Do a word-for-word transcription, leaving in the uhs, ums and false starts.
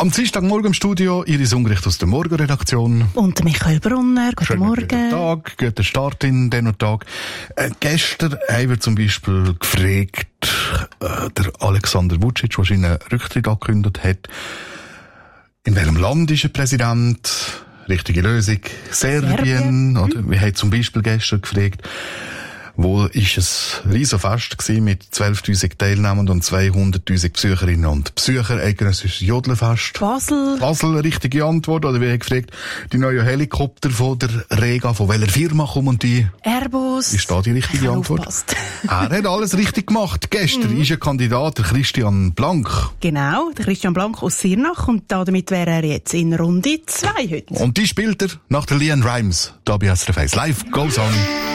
Am Dienstagmorgen im Studio Iris Ungericht aus der Morgenredaktion. Und Michael Brunner, guten Schönen Morgen. Guten Tag, guten Start in den Tag. Äh, gestern haben wir zum Beispiel gefragt, äh, der Alexander Vučić, der seinen Rücktritt angekündigt hat, in welchem Land ist er Präsident? Richtige Lösung, Serbien. Serbien. Oder? Wir haben zum Beispiel gestern gefragt, wo ist es Riesenfest gewesen mit zwölftausend Teilnehmern und zweihunderttausend Besucherinnen und Besucher. Eidgenössisches Jodlerfest. Basel. Basel, richtige Antwort. Oder wir haben gefragt, die neuen Helikopter von der Rega, von welcher Firma kommen die? Airbus. Ist da die richtige Ich Antwort? aufgepasst. Er hat alles richtig gemacht. Gestern ist ein Kandidat, der Christian Blank. Genau, der Christian Blank aus Sirnach. Und damit wäre er jetzt in Runde zwei heute. Und die spielt er nach der Leanne Rimes. Da bei S R F eins. Life goes on.